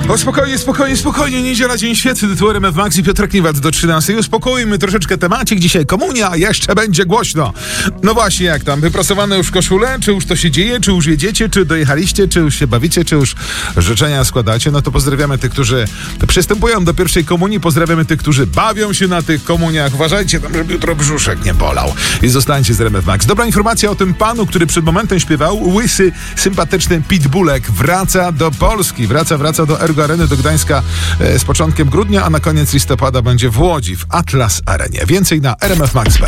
O, spokojnie, niedziela, dzień święty, tytuł RMF Max i Piotrek Niewat do 13. Uspokójmy troszeczkę temacik, dzisiaj komunia, a jeszcze będzie głośno. No właśnie, jak tam, wyprasowane już koszule? Czy już to się dzieje? Czy już jedziecie? Czy dojechaliście? Czy już się bawicie? Czy już życzenia składacie? No to pozdrawiamy tych, którzy przystępują do pierwszej komunii, pozdrawiamy tych, którzy bawią się na tych komuniach. Uważajcie tam, żeby jutro brzuszek nie bolał. I zostańcie z RMF Max. Dobra informacja o tym panu, który przed momentem śpiewał. Łysy, sympatyczny Pitbullek wraca do Polski. Wraca do Ergo Areny, do Gdańska z początkiem grudnia, a na koniec listopada będzie w Łodzi, w Atlas Arenie. Więcej na rmfmax.pl.